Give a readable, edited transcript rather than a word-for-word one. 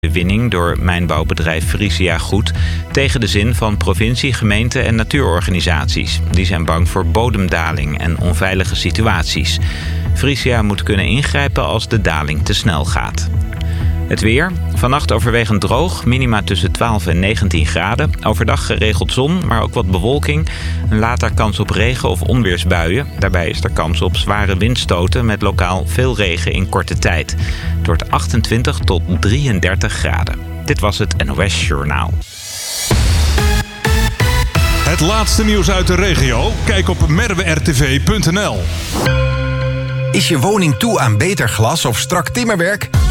De winning door mijnbouwbedrijf Frisia goed tegen de zin van provincie, gemeente en natuurorganisaties. Die zijn bang voor bodemdaling en onveilige situaties. Frisia moet kunnen ingrijpen als de daling te snel gaat. Het weer. Vannacht overwegend droog, minima tussen 12 en 19 graden. Overdag geregeld zon, maar ook wat bewolking. En later kans op regen of onweersbuien. Daarbij is er kans op zware windstoten met lokaal veel regen in korte tijd. Het wordt 28 tot 33 graden. Dit was het NOS Journaal. Het laatste nieuws uit de regio? Kijk op merwertv.nl. Is je woning toe aan beter glas of strak timmerwerk?